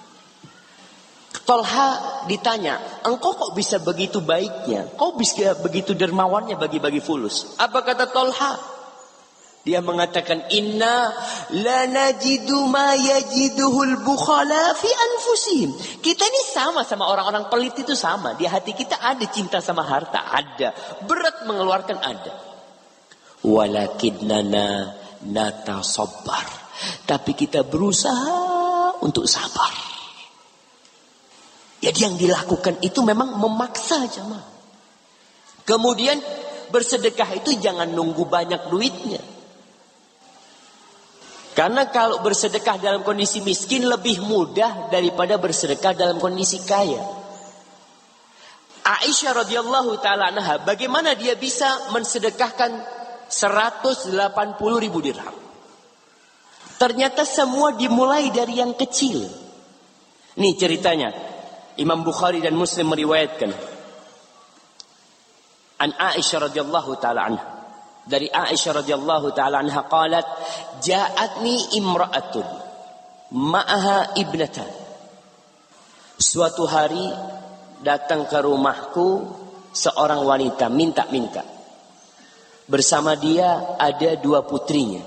A: Talha ditanya, engkau kok bisa begitu baiknya? Kau bisa begitu dermawannya bagi-bagi fulus? Apa kata Talha? Dia mengatakan, inna la najidu ma yajiduhul bukhala fi anfusihim. Kita ini sama orang-orang pelit itu sama. Di hati kita ada cinta sama harta, ada. Berat mengeluarkan, ada. Walakinnana natasabbar. Tapi kita berusaha untuk sabar. Jadi yang dilakukan itu memang memaksa jemaah. Kemudian bersedekah itu jangan nunggu banyak duitnya. Karena kalau bersedekah dalam kondisi miskin lebih mudah daripada bersedekah dalam kondisi kaya. Aisyah radhiyallahu taala anha, bagaimana dia bisa mensedekahkan 180.000 dirham? Ternyata semua dimulai dari yang kecil. Nih ceritanya, Imam Bukhari dan Muslim meriwayatkan an Aisyah radhiyallahu taala anha. Dari Aisyah radhiyallahu taala anha qalat, ja'atni imra'atun ma'aha ibnatan. Suatu hari datang ke rumahku seorang wanita minta-minta. Bersama dia ada 2 putrinya.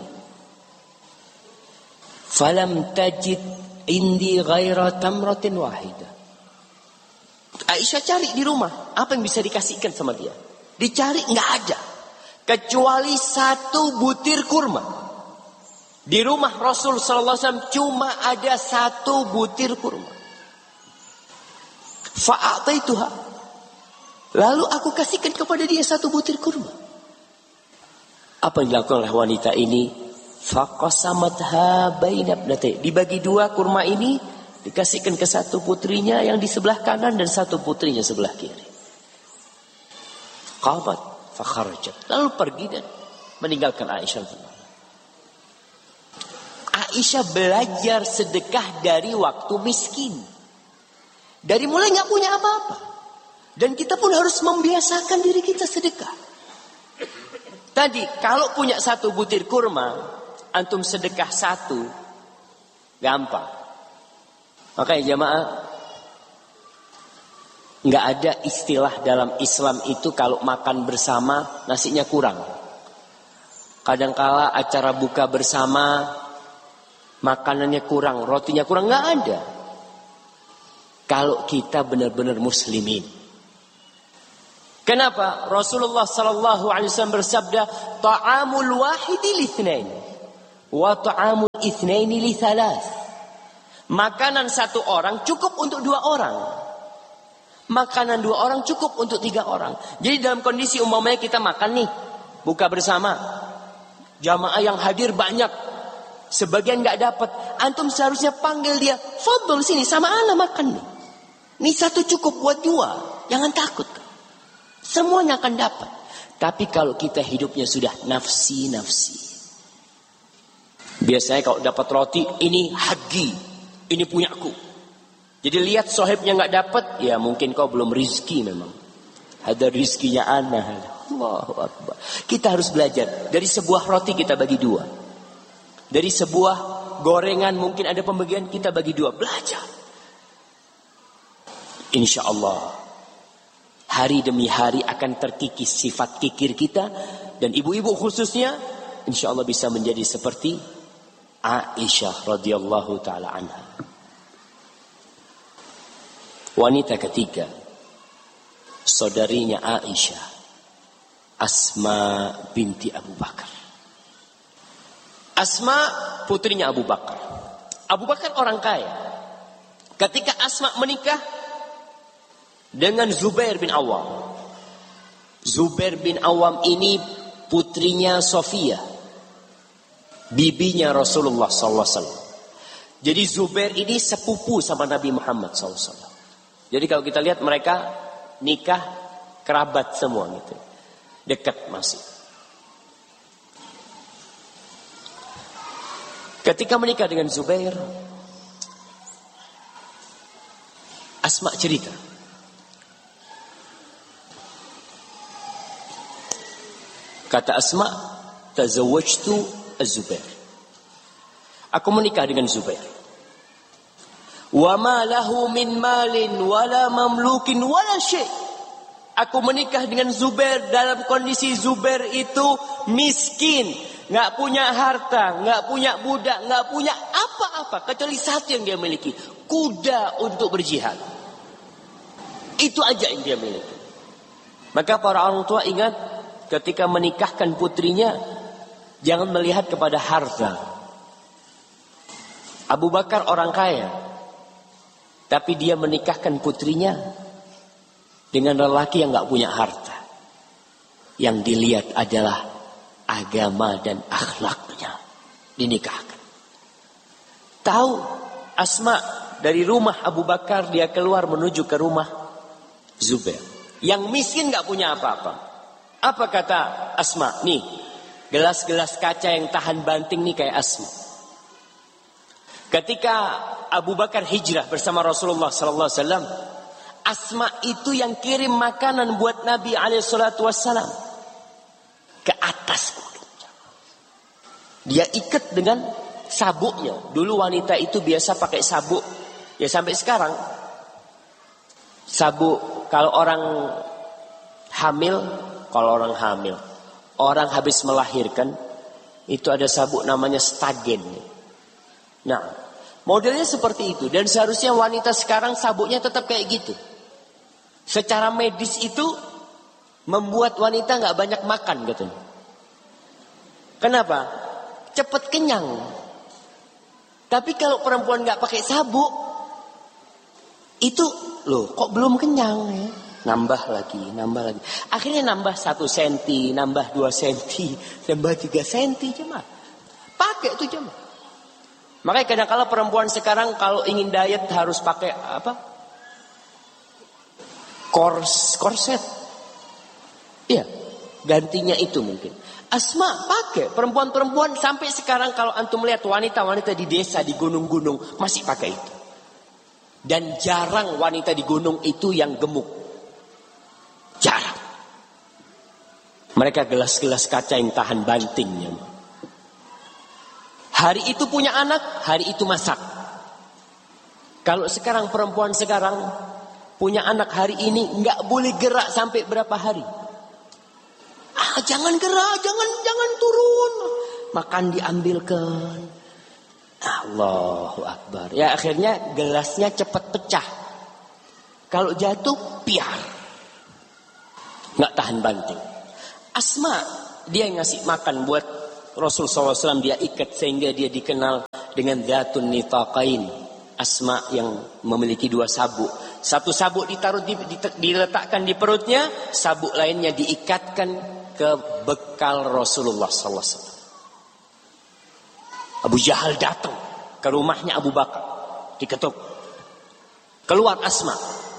A: Falam tajid indi ghaira tamratin wahidah. Aisyah cari di rumah, apa yang bisa dikasihkan sama dia? Dicari enggak ada. Kecuali 1 butir kurma. Di rumah Rasul sallallahu alaihi wasallam cuma ada 1 butir kurma. Fa'ataituha. Lalu aku kasihkan kepada dia 1 butir kurma. Apa yang dilakukan oleh wanita ini? Faqasamatha baina ibnatayhi. Dibagi 2 kurma ini, dikasihkan ke 1 putrinya yang di sebelah kanan dan 1 putrinya sebelah kiri. Qabat fakharajat, lalu pergi dan meninggalkan Aisyah. Aisyah belajar sedekah dari waktu miskin, dari mulai nggak punya apa-apa, dan kita pun harus membiasakan diri kita sedekah. Tadi kalau punya 1 butir kurma, antum sedekah 1, gampang. Makanya jamaah, nggak ada istilah dalam Islam itu kalau makan bersama nasinya kurang. Kadangkala acara buka bersama makanannya kurang, rotinya kurang, nggak ada. Kalau kita benar-benar muslimin. Kenapa? Rasulullah sallallahu alaihi wasallam bersabda, "Ta'amul wahidi litsnain wa ta'amul itsnaini li thalath." Makanan satu orang cukup untuk 2 orang. Makanan 2 orang cukup untuk 3 orang. Jadi dalam kondisi umpamanya kita makan nih, buka bersama. Jamaah yang hadir banyak. Sebagian enggak dapat. Antum seharusnya panggil dia, "Fadhil sini sama ana makan nih. Ini satu cukup buat 2. Jangan takut. Semuanya akan dapat." Tapi kalau kita hidupnya sudah nafsi-nafsi. Biasanya kalau dapat roti, ini hagi, ini punyaku. Jadi lihat sohibnya nggak dapat, ya mungkin kau belum rizki memang. Ada rizkinya ana. Allahu Akbar. Kita harus belajar. Dari sebuah roti kita bagi 2. Dari sebuah gorengan mungkin ada pembagian, kita bagi 2. Belajar. Insya Allah hari demi hari akan terkikis sifat kikir kita. Dan ibu-ibu khususnya insya Allah bisa menjadi seperti Aisyah radhiyallahu ta'ala anha. Wanita ketiga, saudarinya Aisyah, Asma binti Abu Bakar. Asma putrinya Abu Bakar. Abu Bakar orang kaya. Ketika Asma menikah dengan Zubair bin Awam. Zubair bin Awam ini putrinya Sofia, bibinya Rasulullah SAW. Jadi Zubair ini sepupu sama Nabi Muhammad SAW. Jadi kalau kita lihat mereka nikah kerabat semua gitu. Dekat masih. Ketika menikah dengan Zubair, Asma cerita. Kata Asma, "Tazawwajtu Az-Zubair." Aku menikah dengan Zubair. Wa ma lahu min malin wala mamlukin wala syai'. Aku menikah dengan Zubair dalam kondisi Zubair itu miskin, enggak punya harta, enggak punya budak, enggak punya apa-apa kecuali satu yang dia miliki, kuda untuk berjihad. Itu aja yang dia miliki. Maka para orang tua ingat ketika menikahkan putrinya jangan melihat kepada harta. Abu Bakar orang kaya, tapi dia menikahkan putrinya dengan lelaki yang gak punya harta. Yang dilihat adalah agama dan akhlaknya. Dinikahkan. Tahu Asma dari rumah Abu Bakar dia keluar menuju ke rumah Zubair. Yang miskin gak punya apa-apa. Apa kata Asma? Nih, gelas-gelas kaca yang tahan banting nih kayak Asma. Ketika Abu Bakar hijrah bersama Rasulullah sallallahu alaihi wasallam, Asma itu yang kirim makanan buat Nabi alaihi salatu wasallam ke atas. Dia ikat dengan sabuknya. Dulu wanita itu biasa pakai sabuk. Ya sampai sekarang. Sabuk kalau orang hamil, orang habis melahirkan itu ada sabuk namanya stagen. Nah, modelnya seperti itu. Dan seharusnya wanita sekarang sabuknya tetap kayak gitu. Secara medis itu membuat wanita gak banyak makan gitu. Kenapa? Cepat kenyang. Tapi kalau perempuan gak pakai sabuk, itu loh kok belum kenyang ya? Nambah lagi. Akhirnya nambah 1 senti, nambah 2 senti, nambah 3 senti jemaah. Pakai itu jemaah. Makanya kadang-kadang perempuan sekarang kalau ingin diet harus pakai apa? Korset. Iya, gantinya itu mungkin. Asma pakai, perempuan-perempuan sampai sekarang kalau antum melihat wanita-wanita di desa, di gunung-gunung masih pakai itu. Dan jarang wanita di gunung itu yang gemuk. Jarang. Mereka gelas-gelas kaca yang tahan bantingnya. Hari itu punya anak, hari itu masak. Kalau sekarang perempuan sekarang punya anak hari ini nggak boleh gerak sampai berapa hari. Jangan gerak, jangan turun. Makan diambilkan. Allahu Akbar. Ya akhirnya gelasnya cepat pecah. Kalau jatuh, piar. Nggak tahan banting. Asma, dia yang ngasih makan buat Rasul SAW. Dia ikat sehingga dia dikenal dengan Dzatun Nitaqain. Asma yang memiliki 2 sabuk. Satu sabuk diletakkan di perutnya, sabuk lainnya diikatkan ke bekal Rasulullah SAW. Abu Jahal datang ke rumahnya Abu Bakar, diketuk. Keluar Asma.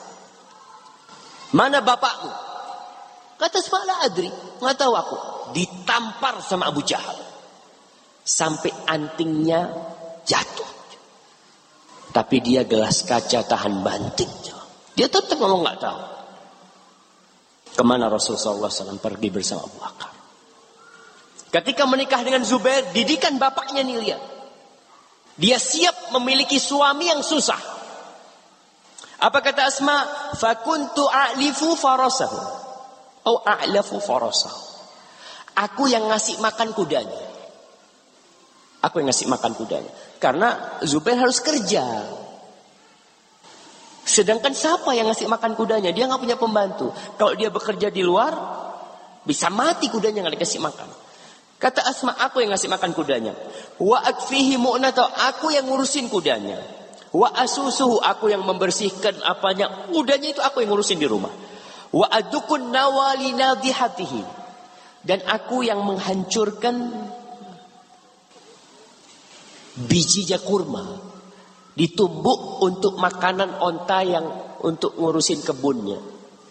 A: Mana bapakmu? Kata Asma, la adri, nggak tahu aku. Ditampar sama Abu Jahal sampai antingnya jatuh. Tapi dia gelas kaca tahan banting. Dia tetap ngomong nggak tahu. Kemana Rasulullah SAW pergi bersama Abu Bakar. Ketika menikah dengan Zubair, didikan bapaknya nih, lihat. Dia siap memiliki suami yang susah. Apa kata Asma? Fakuntu a'lifu farasahu. Atau a'lafu farasahu. Aku yang ngasih makan kudanya. Aku yang ngasih makan kudanya. Karena Zubair harus kerja. Sedangkan siapa yang ngasih makan kudanya? Dia nggak punya pembantu. Kalau dia bekerja di luar, bisa mati kudanya nggak dikasih makan. Kata Asma, aku yang ngasih makan kudanya. Wa akfihi mu'nata, aku yang ngurusin kudanya. Wa asusuhu, aku yang membersihkan apanya. Kudanya itu aku yang ngurusin di rumah. Wa adukun nawali nadihatihi, dan aku yang menghancurkan biji kurma ditumbuk untuk makanan onta yang untuk ngurusin kebunnya.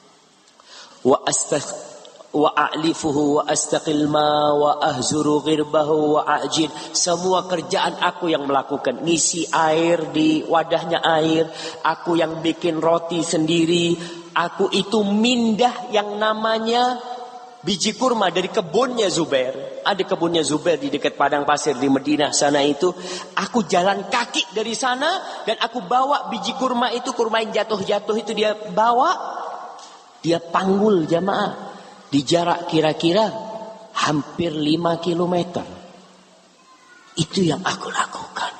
A: Wa a'lifuhu wa astaqil ma wa ahzuru ghirbahu wa a'jin. Semua kerjaan aku yang melakukan. Ngisi air di wadahnya air, aku yang bikin roti sendiri. Aku itu mindah yang namanya biji kurma dari kebunnya Zubair. Ada kebunnya Zubair di dekat padang pasir di Madinah sana itu. Aku jalan kaki dari sana dan aku bawa biji kurma itu, kurma yang jatuh-jatuh itu dia bawa. Dia panggul jamaah di jarak kira-kira hampir 5 kilometer. Itu yang aku lakukan.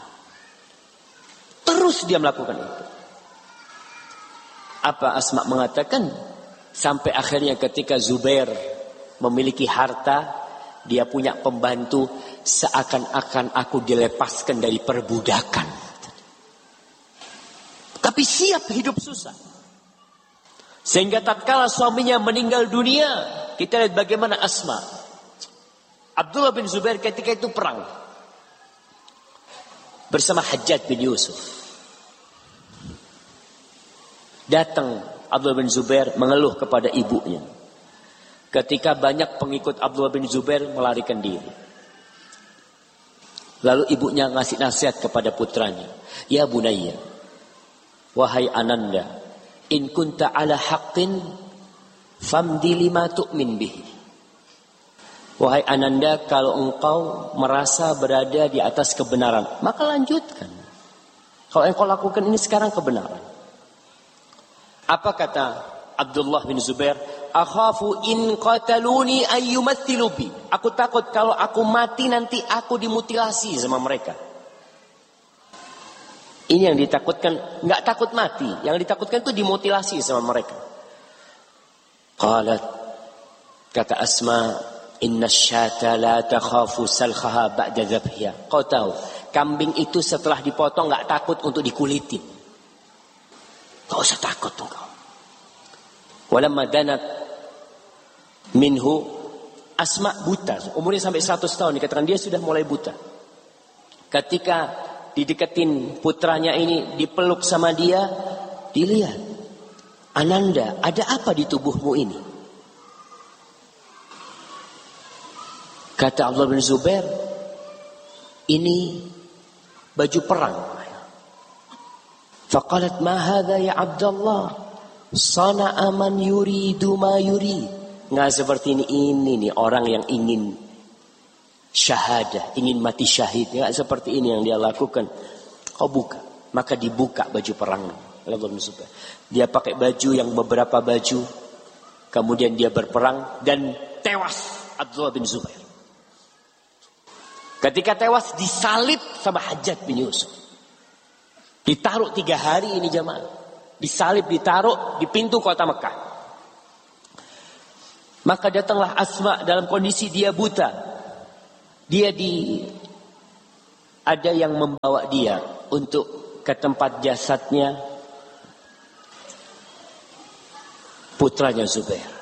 A: Terus dia melakukan itu. Apa Asma mengatakan? Sampai akhirnya ketika Zubair memiliki harta, dia punya pembantu, seakan-akan aku dilepaskan dari perbudakan. Tapi siap hidup susah. Sehingga tatkala suaminya meninggal dunia, kita lihat bagaimana Asma. Abdullah bin Zubair ketika itu perang bersama Hajjaj bin Yusuf. Datang Abdullah bin Zubair mengeluh kepada ibunya. Ketika banyak pengikut Abdullah bin Zubair melarikan diri. Lalu ibunya ngasih nasihat kepada putranya. Ya bunayya, wahai ananda, in kunta ala haqqin famdi lima tu'min bihi. Wahai ananda, kalau engkau merasa berada di atas kebenaran, maka lanjutkan. Kalau engkau lakukan ini sekarang kebenaran. Apa kata Abdullah bin Zubair? Akhafu in qataluni ayyumathilu bi. Aku takut kalau aku mati nanti aku dimutilasi sama mereka. Ini yang ditakutkan, enggak takut mati, yang ditakutkan itu dimutilasi sama mereka. Qalat, kata Asma, inna syata la takhafu salkhaha ba'da dhabhiha. Kau tahu, kambing itu setelah dipotong enggak takut untuk dikulitin. Kau usah takut engkau. Walamma danat minhu, Asma buta, umurnya sampai 100 tahun, dikatakan dia sudah mulai buta. Ketika dideketin putranya ini, dipeluk sama dia, dilihat, Ananda, ada apa di tubuhmu ini? Kata Abdullah bin Zubair, ini baju perang. Faqalat ma hadha ya Abdullah, sana'a man yuridu ma yurid. Nggak seperti ini nih orang yang ingin syahadah, ingin mati syahid. Nggak seperti ini yang dia lakukan. Kau buka, maka dibuka baju perang. Dia pakai baju yang beberapa baju, kemudian dia berperang dan tewas Abdullah bin Zubair. Ketika tewas disalib sama Hajjaj bin Yusuf. Ditaruh 3 hari ini jamaah. disalib, ditaruh di pintu kota Mekah. Maka datanglah Asma dalam kondisi dia buta. Ada yang membawa dia untuk ke tempat jasadnya putranya Zubair.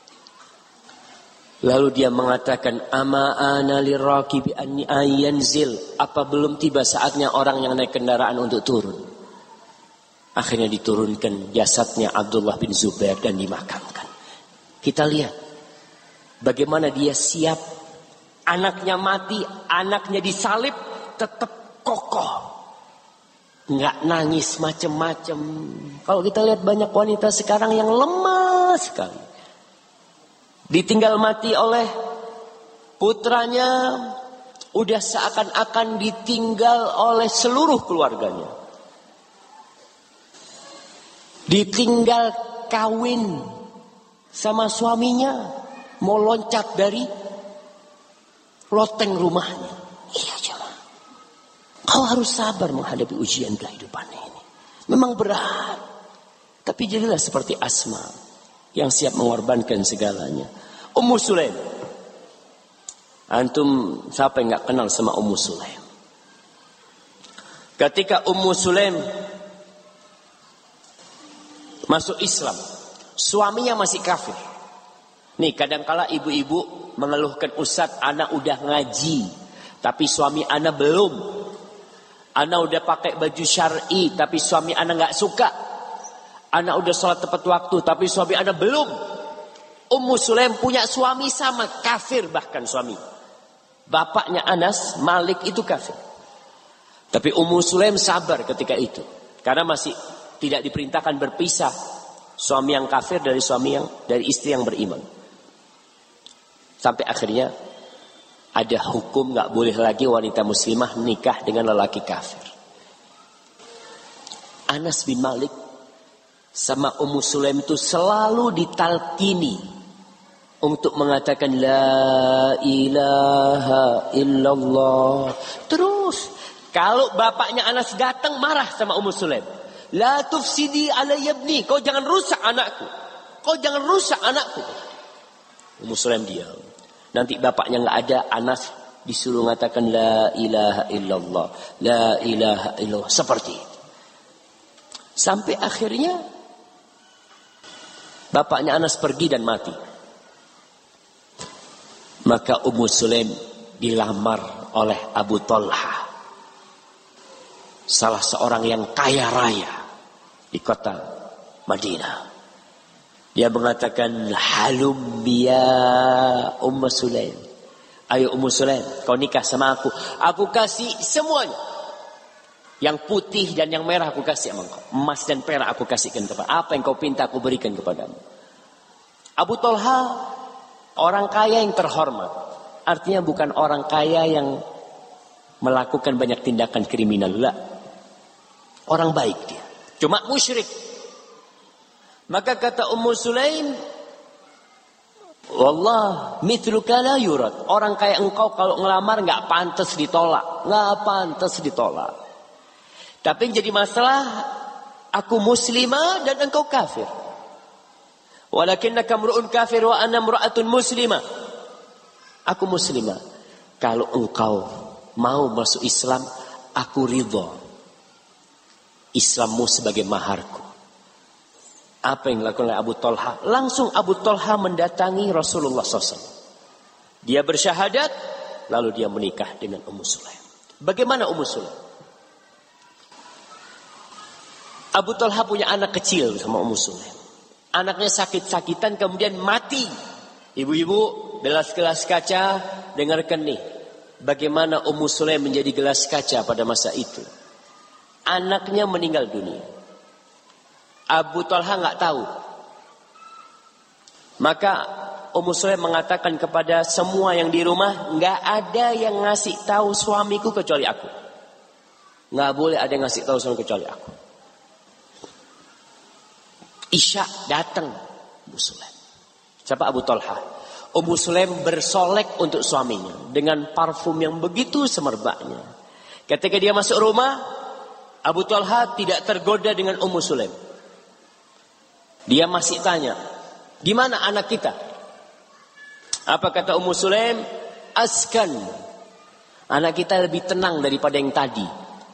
A: Lalu dia mengatakan, ama ana lirakibi an yanzil, apa belum tiba saatnya orang yang naik kendaraan untuk turun? Akhirnya diturunkan jasadnya Abdullah bin Zubair dan dimakamkan. Kita lihat bagaimana dia siap, anaknya mati, anaknya disalib, tetap kokoh, nggak nangis macem-macem. Kalau kita lihat banyak wanita sekarang yang lemah sekali, ditinggal mati oleh putranya, udah seakan-akan ditinggal oleh seluruh keluarganya. Ditinggal kawin sama suaminya, mau loncat dari loteng rumahnya. Iya jemaah, kau harus sabar menghadapi ujian kehidupan ini. Memang berat, tapi jadilah seperti Asma yang siap mengorbankan segalanya. Ummu Sulaim. Antum siapa yang gak kenal sama Ummu Sulaim? Ketika Ummu Sulaim masuk Islam, suaminya masih kafir. Nih kadangkala ibu-ibu mengeluhkan, Ustaz, anak udah ngaji, tapi suami anak belum. Anak udah pakai baju syar'i, tapi suami anak gak suka. Anak udah sholat tepat waktu, tapi suami anak belum. Ummu Sulaim punya suami sama, kafir bahkan suami. Bapaknya Anas, Malik itu kafir. Tapi Ummu Sulaim sabar ketika itu. Karena masih tidak diperintahkan berpisah suami yang kafir dari istri yang beriman. Sampai akhirnya ada hukum gak boleh lagi wanita muslimah nikah dengan lelaki kafir. Anas bin Malik sama Ummu Sulaim itu selalu ditalkini untuk mengatakan la ilaha illallah. Terus kalau bapaknya Anas datang marah sama Ummu Sulaim, la tufsidi alayya ibni, kau jangan rusak anakku, kau jangan rusak anakku. Ummu Sulaim diam. Nanti bapaknya nggak ada, Anas disuruh mengatakan la ilaha illallah, la ilaha illallah, seperti itu. Sampai akhirnya bapaknya Anas pergi dan mati. Maka Ummu Sulaim dilamar oleh Abu Talha, salah seorang yang kaya raya di kota Madinah. Dia mengatakan, halum ya Ummu Sulaim, ayo Ummu Sulaim, kau nikah sama aku. Aku kasih semuanya, yang putih dan yang merah aku kasih sama kau, emas dan perak aku kasihkan kepada. Apa yang kau pinta aku berikan kepadamu. Abu Talha orang kaya yang terhormat, artinya bukan orang kaya yang melakukan banyak tindakan kriminal, lah. Orang baik dia, cuma musyrik. Maka kata Ummu Sulaim, wallah mithluka la yurad, orang kayak engkau kalau ngelamar gak pantas ditolak, gak pantas ditolak. Tapi yang jadi masalah, aku muslimah dan engkau kafir. Walakinnaka mru'un kafir wa ana mra'atun muslimah. Aku muslimah. Kalau engkau mau masuk Islam, aku ridha Islammu sebagai maharku. Apa yang dilakukan oleh Abu Talha? Langsung Abu Talha mendatangi Rasulullah SAW. Dia bersyahadat, lalu dia menikah dengan Ummu Sulaim. Bagaimana Ummu Sulaim? Abu Talha punya anak kecil sama Ummu Sulaim. Anaknya sakit-sakitan kemudian mati. Ibu-ibu, gelas-gelas kaca, dengarkan nih. Bagaimana Ummu Sulaim menjadi gelas kaca pada masa itu. Anaknya meninggal dunia. Abu Talha nggak tahu. Maka Ummu Sulaim mengatakan kepada semua yang di rumah, nggak ada yang ngasih tahu suamiku kecuali aku. Nggak boleh ada yang ngasih tahu suamiku kecuali aku. Isya datang Ummu Sulaim. Siapa Abu Talha? Ummu Sulaim bersolek untuk suaminya dengan parfum yang begitu semerbaknya. Ketika dia masuk rumah, Abu Talha tidak tergoda dengan Ummu Sulaim. Dia masih tanya, di mana anak kita? Apa kata Ummu Sulaim? Askan. Anak kita lebih tenang daripada yang tadi.